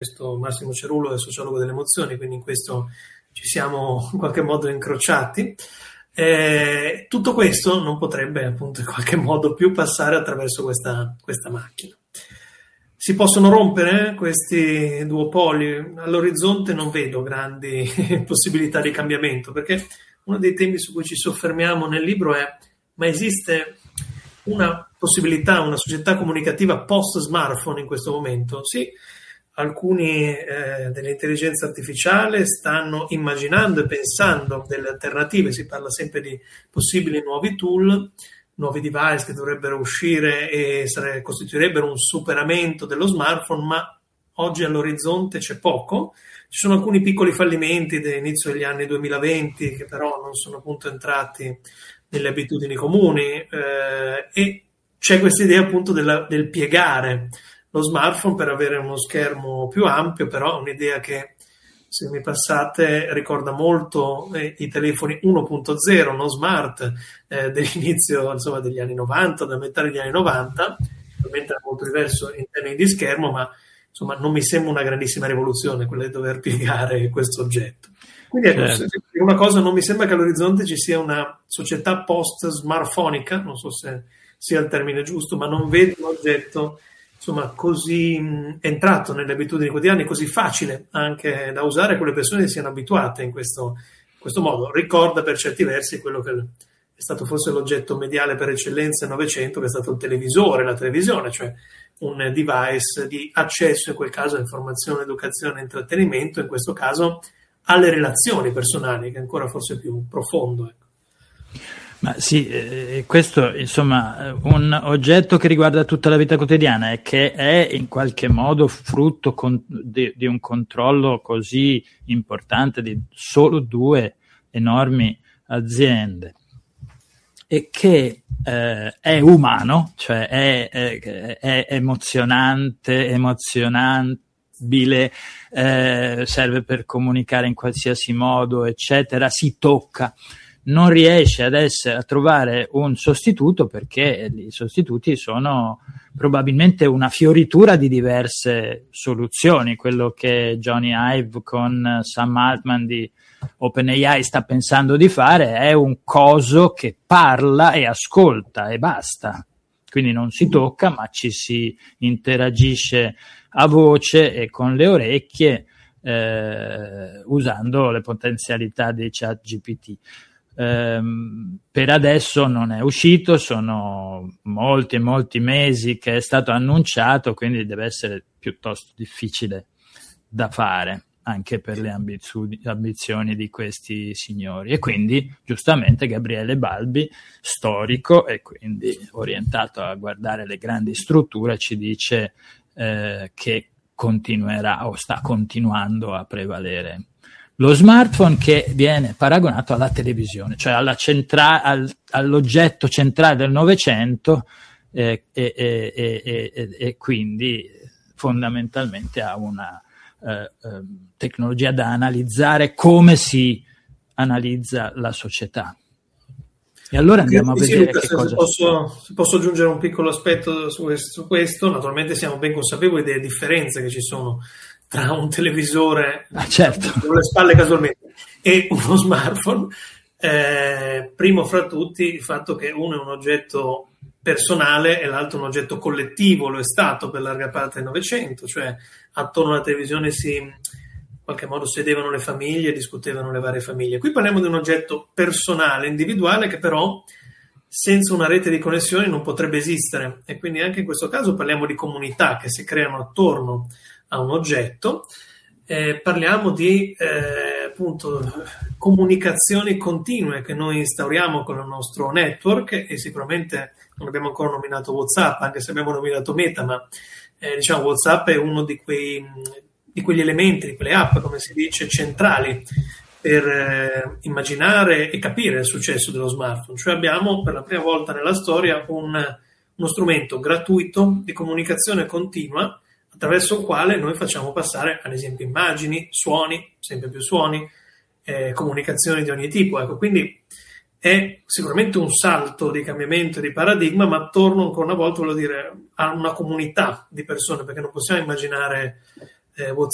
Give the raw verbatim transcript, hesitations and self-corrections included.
questo Massimo Cerullo è sociologo delle emozioni, quindi in questo ci siamo in qualche modo incrociati. Eh, tutto questo non potrebbe appunto in qualche modo più passare attraverso questa, questa macchina. Si possono rompere questi duopoli? All'orizzonte non vedo grandi possibilità di cambiamento, perché uno dei temi su cui ci soffermiamo nel libro è: ma esiste una possibilità, una società comunicativa post-smartphone in questo momento? Sì, alcuni eh, dell'intelligenza artificiale stanno immaginando e pensando delle alternative, si parla sempre di possibili nuovi tool, nuovi device che dovrebbero uscire e sare- costituirebbero un superamento dello smartphone, ma oggi all'orizzonte c'è poco. Ci sono alcuni piccoli fallimenti dell'inizio degli anni duemilaventi che però non sono appunto entrati nelle abitudini comuni, eh, e c'è questa idea appunto della, del piegare lo smartphone per avere uno schermo più ampio, però un'idea che, se mi passate, ricorda molto eh, i telefoni uno punto zero, non smart, eh, dell'inizio insomma degli anni novanta, da metà degli anni novanta. Ovviamente era molto diverso in termini di schermo, ma insomma non mi sembra una grandissima rivoluzione quella di dover piegare questo oggetto. Quindi ecco, certo. Una cosa, non mi sembra che all'orizzonte ci sia una società post-smartphonica, non so se sia il termine giusto, ma non vedo un oggetto insomma così mh, entrato nelle abitudini quotidiane, così facile anche da usare, che le persone siano abituate in questo, in questo modo. Ricorda per certi versi quello che è stato forse l'oggetto mediale per eccellenza nel Novecento, che è stato il televisore, la televisione, cioè un device di accesso, in quel caso a informazione, educazione, intrattenimento, in questo caso alle relazioni personali, che è ancora forse più profondo. Ecco. Ma sì, eh, questo insomma un oggetto che riguarda tutta la vita quotidiana e che è in qualche modo frutto con, di, di un controllo così importante di solo due enormi aziende, e che eh, è umano, cioè è, è, è emozionante, emozionabile, eh, serve per comunicare in qualsiasi modo, eccetera, si tocca. Non riesce ad essere, a trovare un sostituto, perché i sostituti sono probabilmente una fioritura di diverse soluzioni. Quello che Johnny Ive con Sam Altman di OpenAI sta pensando di fare è un coso che parla e ascolta e basta. Quindi non si tocca, ma ci si interagisce a voce e con le orecchie, eh, usando le potenzialità di ChatGPT. Um, per adesso non è uscito, sono molti e molti mesi che è stato annunciato, quindi deve essere piuttosto difficile da fare anche per le ambizioni, ambizioni di questi signori. E quindi giustamente Gabriele Balbi, storico e quindi orientato a guardare le grandi strutture, ci dice eh, che continuerà o sta continuando a prevalere lo smartphone, che viene paragonato alla televisione, cioè alla centra- al, all'oggetto centrale del Novecento, eh, e, e, e, e, e quindi fondamentalmente ha una eh, eh, tecnologia da analizzare come si analizza la società. E allora andiamo a vedere che cosa... Se posso, se posso aggiungere un piccolo aspetto su questo, su questo, naturalmente siamo ben consapevoli delle differenze che ci sono tra un televisore, ah, certo, con le spalle casualmente, e uno smartphone. Eh, primo fra tutti il fatto che uno è un oggetto personale e l'altro un oggetto collettivo, lo è stato per larga parte del Novecento, cioè attorno alla televisione si in qualche modo sedevano le famiglie, discutevano le varie famiglie. Qui parliamo di un oggetto personale, individuale, che però senza una rete di connessioni non potrebbe esistere, e quindi anche in questo caso parliamo di comunità che si creano attorno a un oggetto. Eh, parliamo di eh, appunto comunicazioni continue che noi instauriamo con il nostro network, e sicuramente non abbiamo ancora nominato WhatsApp, anche se abbiamo nominato Meta, ma eh, diciamo WhatsApp è uno di quei di quegli elementi, di quelle app, come si dice, centrali per eh, immaginare e capire il successo dello smartphone. Cioè abbiamo per la prima volta nella storia un, uno strumento gratuito di comunicazione continua, attraverso il quale noi facciamo passare, ad esempio, immagini, suoni, sempre più suoni, eh, comunicazioni di ogni tipo. Ecco, quindi è sicuramente un salto di cambiamento di paradigma, ma torno ancora una volta, voglio dire, a una comunità di persone, perché non possiamo immaginare eh, WhatsApp